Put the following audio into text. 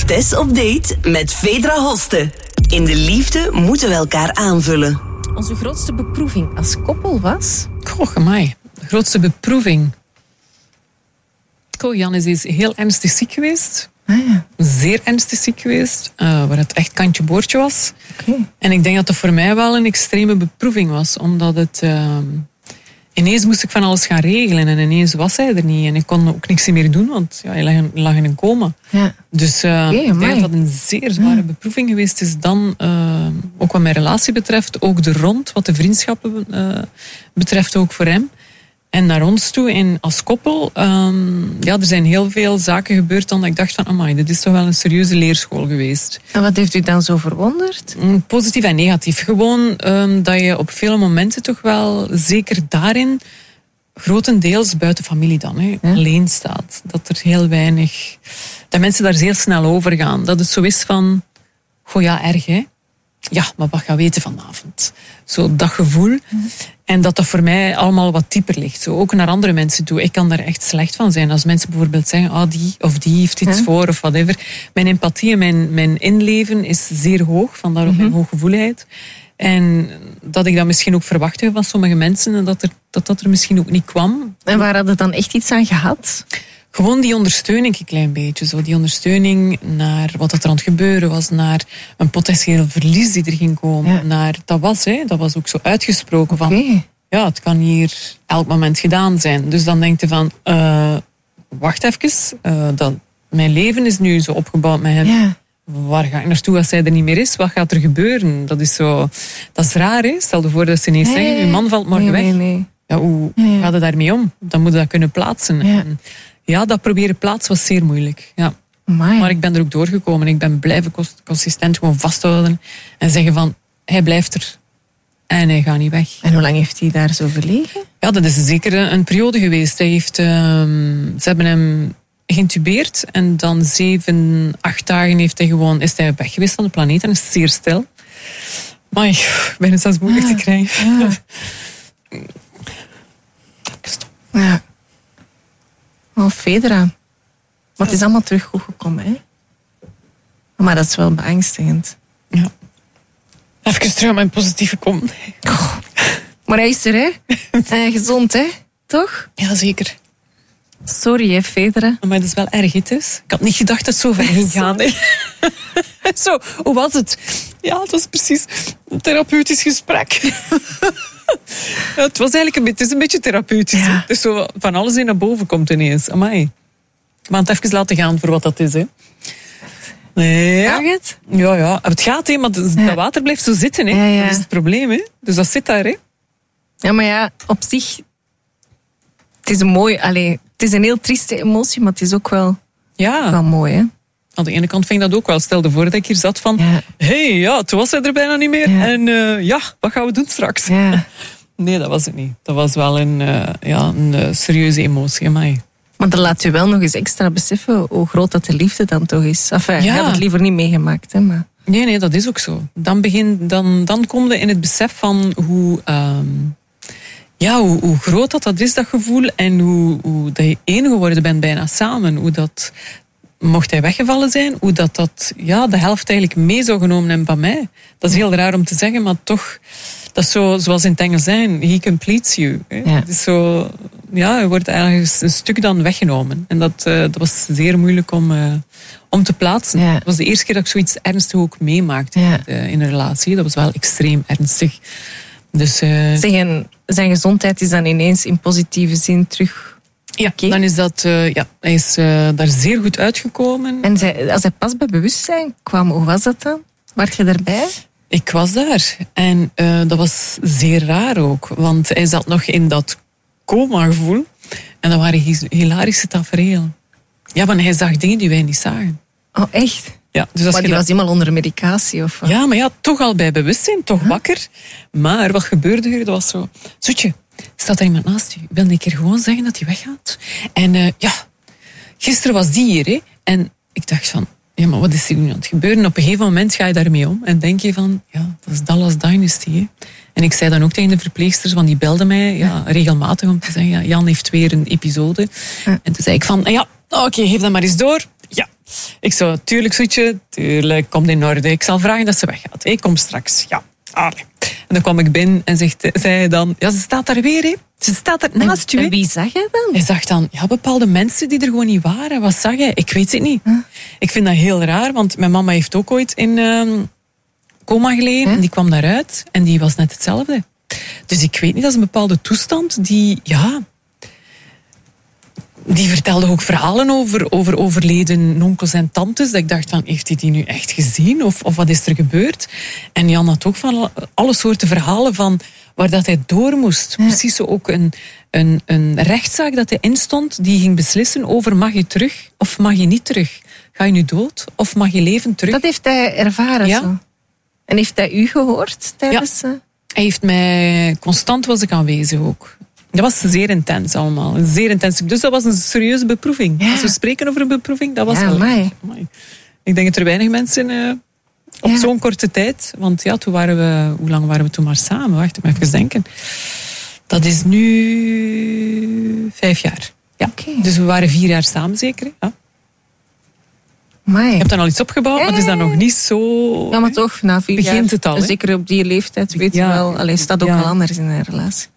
Tess op date met Vedra Hoste. In de liefde moeten we elkaar aanvullen. Onze grootste beproeving als koppel was? Goh, amai. De grootste beproeving. Jan is heel ernstig ziek geweest. Ja. Zeer ernstig ziek geweest. Waar het echt kantje boordje was. Okay. En ik denk dat dat voor mij wel een extreme beproeving was. Omdat het... Ineens moest ik van alles gaan regelen. En ineens was hij er niet. En ik kon ook niks meer doen. Want ja, hij lag in een coma. Ja. Dus ik denk dat dat een zeer zware beproeving geweest is. Dan, ook wat mijn relatie betreft. Ook de rond, wat de vriendschappen betreft ook voor hem. En naar ons toe, en als koppel, er zijn heel veel zaken gebeurd dan dat ik dacht van, amai, dit is toch wel een serieuze leerschool geweest. En wat heeft u dan zo verwonderd? Positief en negatief. Gewoon dat je op vele momenten toch wel, zeker daarin, grotendeels buiten familie dan, alleen staat. Dat er heel weinig... Dat mensen daar zeer snel over gaan. Dat het zo is van, goh ja, erg hè. Ja, maar wat gaan we weten vanavond? Zo dat gevoel. En dat voor mij allemaal wat dieper ligt. Zo ook naar andere mensen toe. Ik kan daar echt slecht van zijn. Als mensen bijvoorbeeld zeggen, die of die heeft iets voor of whatever. Mijn empathie en mijn inleven is zeer hoog. Vandaar ook mijn hooggevoeligheid. En dat ik dat misschien ook verwachtte van sommige mensen. En dat er misschien ook niet kwam. En waar had het dan echt iets aan gehad? Gewoon die ondersteuning een klein beetje. Zo. Die ondersteuning naar wat er aan het gebeuren was. Naar een potentieel verlies die er ging komen. Ja. Naar, dat was ook zo uitgesproken van... Ja, het kan hier elk moment gedaan zijn. Dus dan denk je van... wacht even. Mijn leven is nu zo opgebouwd met hem. Ja. Waar ga ik naartoe als hij er niet meer is? Wat gaat er gebeuren? Dat is raar, hè? Stel je voor dat ze ineens zeggen... Uw man valt morgen weg. Nee. Ja, hoe gaat het daarmee om? Dan moet je dat kunnen plaatsen. Ja. En dat proberen plaatsen was zeer moeilijk. Ja. Amai. Maar ik ben er ook doorgekomen. Ik ben blijven consistent gewoon vasthouden. En zeggen van, hij blijft er. En hij gaat niet weg. En hoe lang heeft hij daar zo gelegen? Ja, dat is zeker een periode geweest. Ze hebben hem geïntubeerd. En dan 7-8 dagen is hij weg geweest van de planeet. En is zeer stil. Maar ik ben het zelfs moeilijk te krijgen. Ja. Ja. Oh, Vedra. Maar het is allemaal terug goed gekomen, hè? Maar dat is wel beangstigend. Ja. Even terug aan mijn positieve kom. Maar hij is er, hè? En gezond, hè? Toch? Ja, zeker. Sorry, hè, Vedra. Maar dat is wel erg, het is. Ik had niet gedacht dat het zo ver ging gaan. Hè. Zo, hoe was het? Ja, het was precies een therapeutisch gesprek. Ja, het is een beetje therapeutisch. Ja. Dus zo van alles in naar boven komt ineens. Amai. Maar het even laten gaan voor wat dat is, hè. Ja. Mag het? Ja. Het gaat, hè, maar dat water blijft zo zitten, hè. Ja. Dat is het probleem, hè. Dus dat zit daar, hè. Ja, maar ja, op zich... Het is het is een heel trieste emotie, maar het is ook wel mooi, hè? Aan de ene kant vind ik dat ook wel. Stel je voor dat ik hier zat van... toen was hij er bijna niet meer. Ja. En wat gaan we doen straks? Ja. Nee, dat was het niet. Dat was wel een serieuze emotie. Amai. Maar dat laat je wel nog eens extra beseffen hoe groot dat de liefde dan toch is. Enfin, je had het liever niet meegemaakt, hè, maar... Nee, dat is ook zo. Dan kom je in het besef van hoe groot dat is, dat gevoel. En hoe dat je één geworden bent bijna samen. Hoe dat, mocht hij weggevallen zijn, hoe dat de helft eigenlijk mee zou genomen hebben van mij. Dat is heel raar om te zeggen, maar toch... Dat is zo, zoals in het Engels zijn, he completes you. Hè? Ja. Het is zo, je wordt eigenlijk een stuk dan weggenomen. En dat was zeer moeilijk om te plaatsen. Ja. Het was de eerste keer dat ik zoiets ernstig ook meemaakte in een relatie. Dat was wel extreem ernstig. Dus, zijn gezondheid is dan ineens in positieve zin terug... Ja, dan is dat... hij is daar zeer goed uitgekomen. En als hij pas bij bewustzijn kwam, hoe was dat dan? Wart je daarbij? Ik was daar. En dat was zeer raar ook. Want hij zat nog in dat coma-gevoel. En dat waren hilarische tafereel. Ja, want hij zag dingen die wij niet zagen. Oh, echt? Ja, dus als maar die was iemand onder medicatie? Of wat? Ja, maar toch al bij bewustzijn, toch wakker. Maar wat gebeurde er? Dat was zo... Zoetje, staat er iemand naast u? Ik wil een keer gewoon zeggen dat hij weggaat. En gisteren was die hier, hè. En ik dacht van... Ja, maar wat is er nu aan het gebeuren? Op een gegeven moment ga je daarmee om en denk je van, dat is Dallas Dynasty. Hè? En ik zei dan ook tegen de verpleegsters, want die belden mij regelmatig om te zeggen, Jan heeft weer een episode. Ja. En toen zei ik van, oké, geef dat maar eens door. Ja, Ik zo, tuurlijk Soetje, tuurlijk, komt in orde. Ik zal vragen dat ze weggaat. Ik kom straks, ja. Allee. En dan kwam ik binnen en zei hij dan, ja, ze staat daar weer, hè. Ze staat er naast u. En wie zag jij dan? Hij zag dan, ja, bepaalde mensen die er gewoon niet waren. Wat zag hij? Ik weet het niet. Ik vind dat heel raar, want mijn mama heeft ook ooit in coma gelegen. En die kwam daaruit en die was net hetzelfde. Dus ik weet niet, dat is een bepaalde toestand die, ja... Die vertelde ook verhalen over overleden onkels en tantes. Dat ik dacht van, heeft hij die nu echt gezien? Of wat is er gebeurd? En Jan had ook van alle soorten verhalen van waar dat hij door moest. Ja. Precies zo ook een rechtszaak dat hij instond, die ging beslissen over mag je terug of mag je niet terug? Ga je nu dood of mag je leven terug? Dat heeft hij ervaren zo. En heeft hij u gehoord tijdens... Ja. Hij heeft mij... Constant was ik aanwezig ook. Dat was zeer intens allemaal. Zeer intens. Dus dat was een serieuze beproeving. Ja. Als we spreken over een beproeving, dat was wel... Amai. Ik denk dat er weinig mensen op zo'n korte tijd... Want ja, toen waren we... Hoe lang waren we toen maar samen? Wacht, ik moet even denken. Dat is nu 5 jaar. Ja. Okay. Dus we waren 4 jaar samen zeker. Ja. Amai. Je hebt dan al iets opgebouwd, maar het is dan nog niet zo... Ja, maar toch, na 4 jaar... Begint het al, hè? Zeker op die leeftijd, weet je wel. Allee, staat ook wel anders in een relatie.